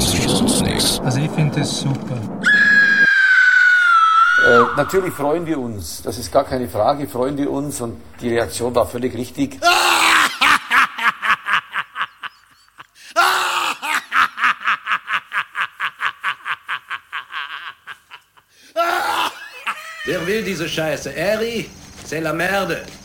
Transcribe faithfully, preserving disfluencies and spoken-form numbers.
interessiert uns nichts. Also ich finde das super. Äh, natürlich freuen wir uns, das ist gar keine Frage, freuen wir uns und die Reaktion war völlig richtig. Wer will diese Scheiße? Eri, c'est la merde.